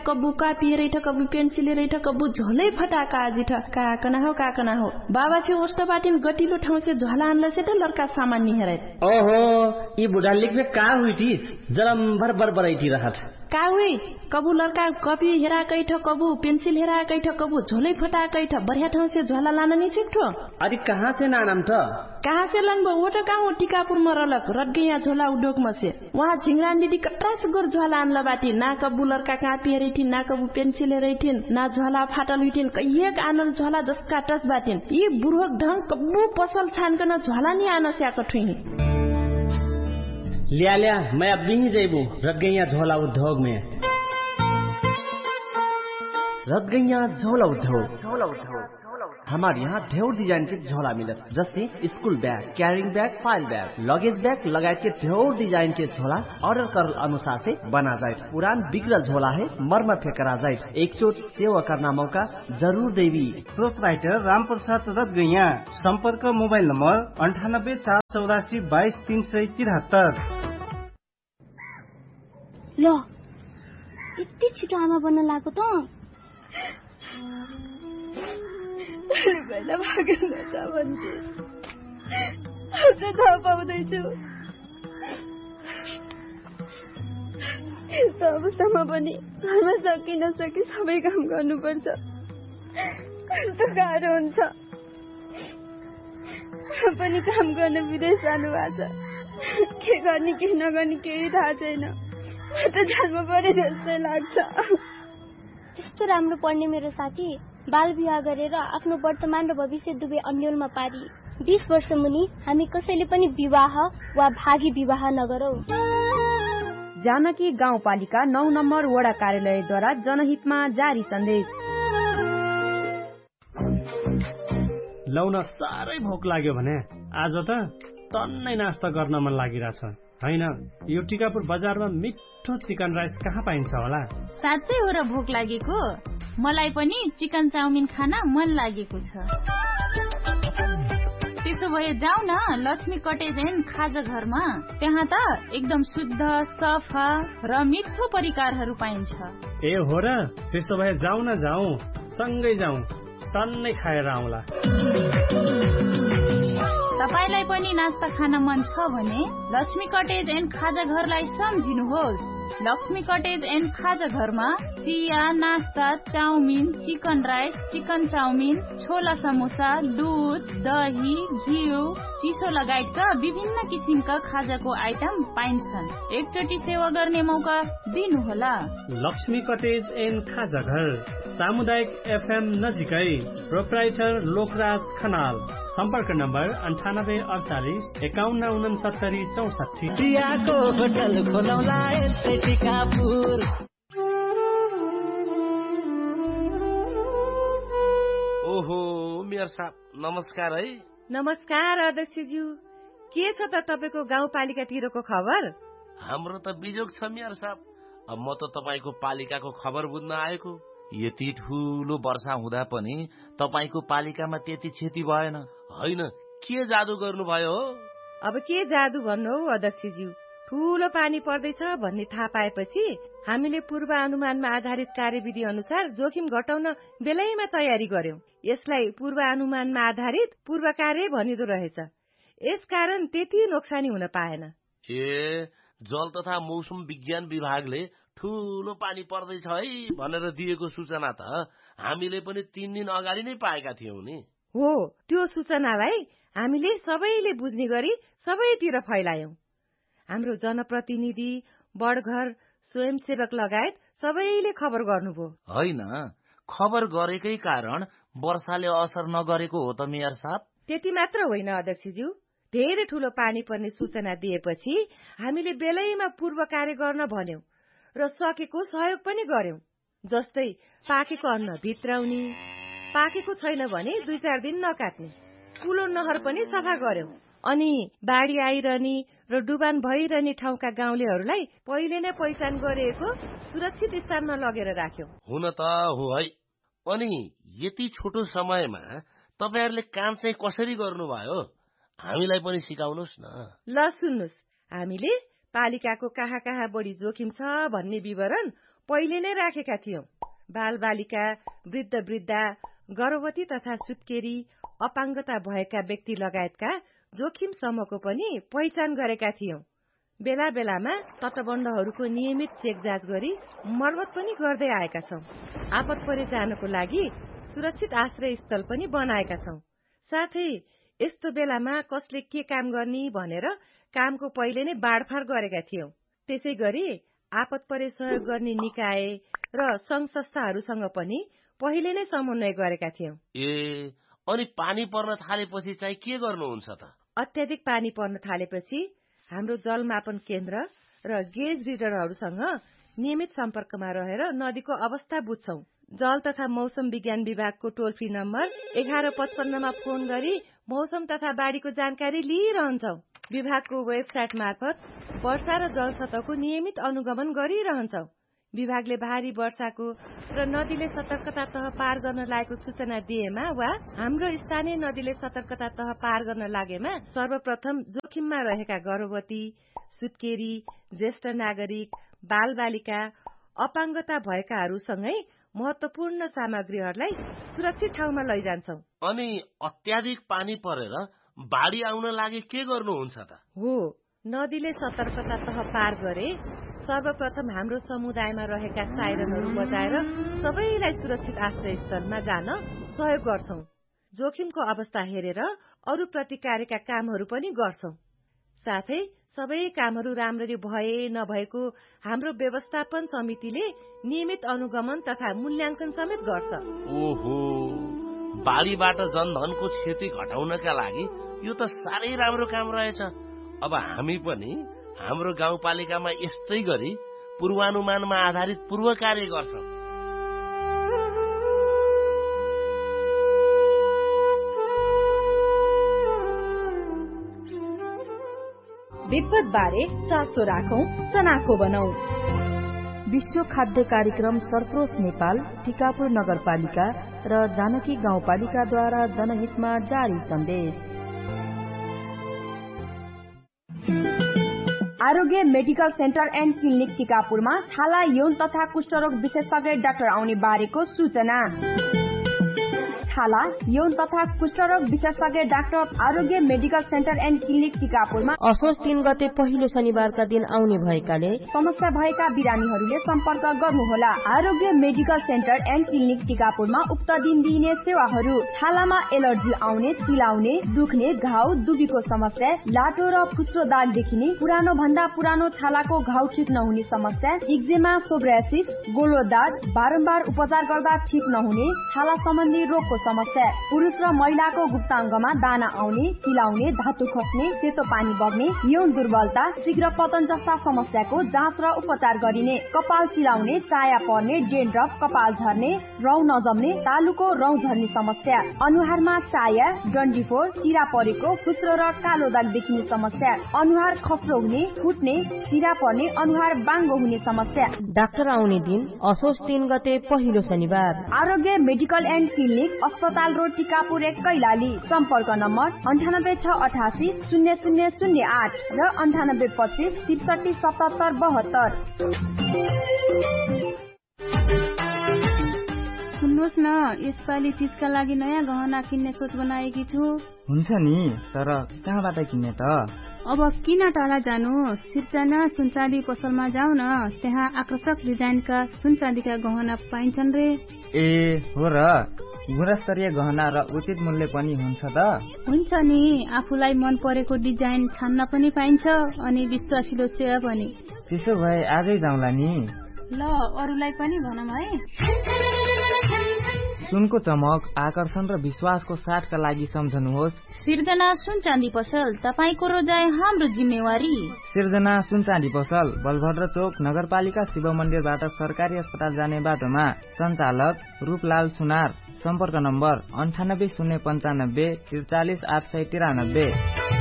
कबू कापी रही कबू पेंसिल रही कबू झोलै फटाका आजी काकना हो बाबा फिर ओस्टा बाटिन गटिलो ठाउँ से झोला आनला से लड़का सामान नहीं हेरे ओहो ये बुढ़ा लिख में का हुई थी जलम भर बरबरैती रहत का हुई कबू लड़का कॉपी हेरा कैठ कबू पेंसिल हेरा कैठ कबू झोलै फटा कैठ बढ़िया ठाउँ से झोला लाना नहीं छिक्ठो अरे कहाँ से नानम त कहाँ से लनबो वो तो कहाँ टीकापुर में रलक रट गया झोला उद्योग में से वहाँ झिंगरान दीदी कट्रा से गोर झोला आनला बाटी ना कबू लड़का कापी हेरी थी ना कबू पेंसिल हेरी थी ना झोला फाटल हुई थी कहिएक आनल झोला जसका टस बाटिन ये बुढ़ोक ढंग कबू पसल छान कर झोला नहीं आना से आकर ठुई लिया मैं अब नहीं जेबू रट गई झोला उद्योग में रट गई झोला उद्योग हमारे यहाँ ढेर डिजाइन के झोला मिलत जैसे school bag carrying bag file bag luggage bag लगाए के ढेर डिजाइन के झोला ऑर्डर कर अनुसार से बना जाए पुरान बिगड़ल झोला है मरम्मत करा जाए एक चोट सेवा करना मौका जरूर देवी प्रोपराइटर राम प्रसाद रत गैया संपर्क मोबाइल नंबर 9848222373 लो यति छिटो आमा बन्न लाग्यो त पहिला भागेन छ भन्थे अझ थाहा पाउँदैछु यस्तो अवस्थामा पनि घरमा सकि नसकी सबै काम गर्नुपर्छ कस्तो गाह्रो हुन्छ पनि काम गर्न विदेश जानु भएको छ के गर्ने के नगर्ने केही थाहा छैन त जान्नु पर्यो जस्तै लाग्छ त्यस्तो राम्रो पढ्ने मेरो साथी बाल विवाह गरेर आफ्नो वर्तमान र भविष्य दुवै अन्यलमा पारी 20 वर्ष मुनि हामी कसैले पनि विवाह वा भागी विवाह नगरौं। जानकी गाउँपालिका 9 नम्बर वडा कार्यालयद्वारा जनहितमा जारी सन्देश। लौन साह्रै भोक लाग्यो भने आज त टन्नै नास्ता गर्न मन लागिरहेछ हैन यो टिकापुर बजारमा मिठो चिकन राइस कहाँ पाइन्छ होला साच्चै हो र भोक लागेको मलाई पनि चिकन चाउमिन खान मन लागेको छ त्यसो भए जाऊ न लक्ष्मी कटेज एन्ड खाजा घरमा त्यहाँ त एकदम शुद्ध सफा र मिठो परिकारहरू पाइन्छ ए हो र त्यसो भए जाऊ न जाऊ सँगै जाऊ टन्नै खाएर आउँला तपाईलाई पनि नास्ता खान मन छ भने लक्ष्मी कटेज एन्ड खाजा घरलाई सम्झिनुहोस् लक्ष्मी कटेज एन्ड खाजा घरमा चिया नास्ता chowmein chicken rice chicken chowmein छोला समोसा दूध दही घिउ चिसो लगायतका विभिन्न किसिमका खाजाको आइटम पाइन्छन् एकचोटि सेवा गर्ने मौका दिनुहोला लक्ष्मी कटेज एन्ड खाजा घर सामुदायिक एफएम नजिकै प्रोपराइटर लोकराज खनाल सम्पर्क नम्बर 9848 5169 64 चियाको होटल खोलौला यस्तै टिकापुर ओहो मेयर साहब नमस्कार है नमस्कार अध्यक्षज्यू के छ त तपाईको गाउँपालिकातिरको खबर हाम्रो त बिजोग छ मेयर साहब अब म त तपाईको पालिकाको खबर बुझ्न आएको यति ठूलो वर्षा हुँदा पनि तपाईको पालिकामा त्यति क्षति भएन हैन के जादु गर्नुभयो हो अब के जादु भन्नु हौ अध्यक्षज्यू ठूलो पानी पर्दैछ भन्ने थाहा पाएपछि हामीले पूर्व अनुमानमा आधारित कार्यविधि अनुसार जोखिम घटाउन बेलैमा तयारी गर्यौं यसलाई पूर्व अनुमानमा आधारित पूर्व कार्य भनिदो रहेछ यसकारण त्यति नोक्सानी हुन पाएन ए जल तथा मौसम विज्ञान विभागले ठूलो पानी पर्दैछ है भनेर दिएको सूचना त हामीले पनि 3 दिन अगाडि नै पाएका थियौं नि हो त्यो सूचनालाई हामीले सबैले बुझ्ने गरी सबैतिर फैलायौं हाम्रो जनप्रतिनिधि बडघर स्वयंसेवक लगायत सबैले खबर गर्नुभयो हैन खबर गरेकै कारण वर्षाले असर नगरेको हो त मेयर साहब त्यति मात्र होइन अध्यक्षज्यू धेरै ठूलो पानी पर्ने सूचना दिएपछि हामीले बेलैमा पूर्व कार्य गर्न भन्यौं र सकेको सहयोग पनि गर्यौं जस्तै पाकेको अन्न भित्राउने पाकेको छैन भने 2-4 दिन नकाट्ने ठूलो नहर पनि सफा गर्यौं अनि बाढी आइरहने र डुबान भइरहने ठाउँका गाउँलेहरूलाई पहिले नै पहिचान गरिएको सुरक्षित स्थानमा लगेर राख्यौं हुन त हो है अनि यति छोटो समयमा तपाईहरुले काम चाहिँ कसरी गर्नुभयो हामीलाई पनि सिकाउनुस् न ल सुन्नुस् हामीले पालिकाको कहाँ कहाँ बढी जोखिम छ भन्ने विवरण पहिले नै राखेका थियौं। बालबालिका, वृद्ध वृद्धा, गर्भवती तथा सुत्केरी, अपाङ्गता भएका व्यक्ति लगायतका जोखिम समूहको पनि पहिचान गरेका थियौं। बेला बेलामा तटबन्धहरूको नियमित चेक जाँच गरी मर्मत पनि गर्दै आएका छौं। आपत परे जानको लागि सुरक्षित आश्रय स्थल पनि बनाएका छौं। साथै यस्तो बेलामा कसले के काम गर्ने भनेर कामको पहिले नै बाँडफाँड गरेका थियौं। त्यसै गरी आपत परे सहयोग गर्ने निकाय र संघ संस्थाहरूसँग पनि पहिले नै समन्वय गरेका थियौं। अनि पानी पर्न थालेपछि चाहिँ के गर्नुहुन्छ त? अत्याधिक पानी पर्न थालेपछि हाम्रो जलमापन केन्द्र र गेज रिडरहरूसँग नियमित सम्पर्कमा रहेर नदीको अवस्था बुझ्छौं। जल तथा मौसम विज्ञान विभागको टोल फ्री नम्बर 1155 मा फोन गरी मौसम तथा बाढीको जानकारी लिइरहन्छौं। विभागको वेबसाइट मार्फत वर्षा र जलसतहको नियमित अनुगमन गरिरहन्छौं। विभागले भारी वर्षाको र नदीले सतर्कता तह पार गर्न लागेको सूचना दिएमा वा हाम्रो स्थानीय नदीले सतर्कता तह पार गर्न लागेमा सर्वप्रथम जोखिममा रहेका गर्भवती, सुत्केरी, ज्येष्ठ नागरिक, बालबालिका, अपाङ्गता भएकाहरूसँगै महत्वपूर्ण सामग्रीहरूलाई सुरक्षित ठाउँमा लैजान्छौं। अनि अत्याधिक पानी परेर बाढी आउन लागे के गर्नुहुन्छ त? हो, नदीले सतर्कता तह पार गरे सर्वप्रथम हाम्रो समुदायमा रहेका साइरनहरू बजाएर सबैलाई सुरक्षित आश्रय स्थलमा जान सहयोग गर्छौं। जोखिमको अवस्था हेरेर अरू प्रतिकारका कामहरू पनि गर्छौं। साथै सबै कामहरू राम्ररी भए नभएको हाम्रो व्यवस्थापन समितिले नियमित अनुगमन तथा मूल्याङ्कन समेत गर्छ। ओहो, बाढीबाट जनधनको क्षति घटाउनका लागि यो त साह्रै राम्रो काम रहेछ। अब हामी पनि हाम्रो गाउँपालिकामा यस्तै गरी पूर्वानुमानमा आधारित पूर्व कार्य गर्छौं। विपद बारे चासो राखौं, चनाखो बनाऊ। विश्व खाद्य कार्यक्रम सरप्रोस नेपाल, टिकापुर नगरपालिका र जानकी गाउँपालिकाद्वारा जनहितमा जारी सन्देश। आरोग्य मेडिकल सेन्टर एन्ड क्लिनिक टिकापुरमा छाला, यौन तथा कुष्ठरोग विशेषज्ञ डाक्टर आउने बारेको सूचना। छाला, यौन तथा कुष्ठरोग विशेषज्ञ doctor Aarogya medical centre and clinic टिकापुरमा असोज 3 गते पहिलो शनिबारका दिन आउने भएकाले समस्या भएका बिरामीहरूले सम्पर्क गर्नुहोला। आरोग्य मेडिकल सेन्टर एन्ड क्लिनिक टिकापुरमा उक्त दिन दिइने सेवाहरू: छालामा एलर्जी आउने, चिलाउने, दुख्ने, घाउ, दुबीको समस्या, लाटो र फुस्रो दाग देखिने, पुरानो भन्दा पुरानो छालाको घाउ ठिक नहुने समस्या, एक्जेमा, सोब्रासिस, गोलो दाग, बारम्बार उपचार गर्दा ठिक नहुने, छाला सम्बन्धी रोगको समस्या, पुरुष र महिलाको गुप्ताङ्गमा दाना आउने, चिलाउने, धातु खस्ने, सेतो पानी बग्ने, यौन दुर्बलता, शीघ्र पतन जस्ता समस्याको जाँच र उपचार गरिने, कपाल चिलाउने, चाया पर्ने, डेन्ड्रफ, कपाल झर्ने, रौँ नजम्ने, तालुको रौँ झर्ने समस्या, अनुहारमा चाया, डन्डीफोर, चिरा परेको, फुस्रो र कालो दाग देखिने समस्या, अनुहार खस्रो हुने, फुट्ने, चिरा पर्ने, अनुहार बाङ्गो हुने समस्या। डाक्टर आउने दिन असोज 3 गते पहिलो शनिबार। आरोग्य मेडिकल एन्ड क्लिनिक, अस्पताल रोड, टिकापुर 1 कैलाली। सम्पर्क नम्बर 9868 0008 र 9825 63 77 72। सुन्नुहोस् न, यसपालि तीजका लागि नयाँ गहना किन्ने सोच बनाएकी छु। हुन्छ नि, तर कहाँबाट किन्ने त? अब किन टाढा जानु, सिर्जना सुनचाँदी पसलमा जाऊ न, त्यहाँ आकर्षक डिजाइनका सुनचाँदीका गहना पाइन्छन् रे। ए हो र, गुणस्तरीय गहना र उचित मूल्य पनि हुन्छ त? हुन्छ नि, आफूलाई मन परेको डिजाइन छान्न पनि पाइन्छ अनि विश्वासिलो सेवा पनि। त्यसो भए आजै जाउँला नि। ल, अरूलाई पनि भनौँ है। सुनको चमक, आकर्षण र विश्वासको साथका लागि सम्झनुहोस् सिर्जना सुनचाँदी पसल, तपाईको रोजाइ हाम्रो जिम्मेवारी। सिर्जना सुनचाँदी पसल, बलभद्र चोक, नगरपालिका शिव मन्दिरबाट सरकारी अस्पताल जाने बाटोमा। सञ्चालक रूपलाल सुनार। सम्पर्क नम्बर 98 095 43 893।